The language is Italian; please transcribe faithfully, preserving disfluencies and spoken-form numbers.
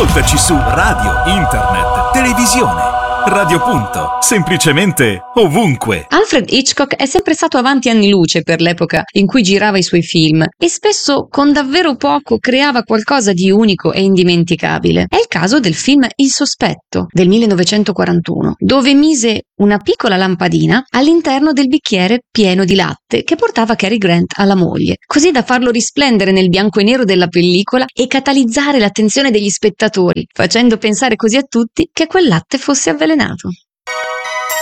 Ascoltaci su radio, internet, televisione. Radio Punto, semplicemente ovunque. Alfred Hitchcock è sempre stato avanti anni luce per l'epoca in cui girava i suoi film e spesso con davvero poco creava qualcosa di unico e indimenticabile. È il caso del film Il sospetto del millenovecentoquarantuno, dove mise una piccola lampadina all'interno del bicchiere pieno di latte che portava Cary Grant alla moglie, così da farlo risplendere nel bianco e nero della pellicola e catalizzare l'attenzione degli spettatori, facendo pensare così a tutti che quel latte fosse avvelenato.